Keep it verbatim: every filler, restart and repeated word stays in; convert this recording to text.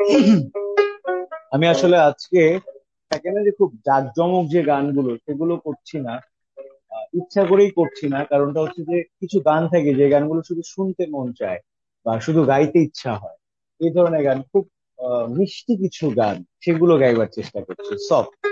আমি আসলে আজকে থাকে না যে খুব জাঁকজমক যে গানগুলো সেগুলো করছি না। আহ, ইচ্ছা করেই করছি না, কারণটা হচ্ছে যে কিছু গান থাকে যে গানগুলো শুধু শুনতে মন চায় বা শুধু গাইতে ইচ্ছা হয়। এই ধরনের গান খুব আহ, মিষ্টি কিছু গান, সেগুলো গাইবার চেষ্টা করছি, সফট।